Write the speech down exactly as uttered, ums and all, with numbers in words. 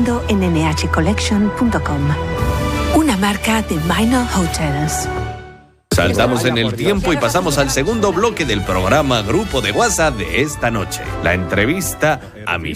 comprando en ene hache collection punto com. Una marca de Minor Hotels. Saltamos en el tiempo y pasamos al segundo bloque del programa Grupo de WhatsApp de esta noche. La entrevista a mi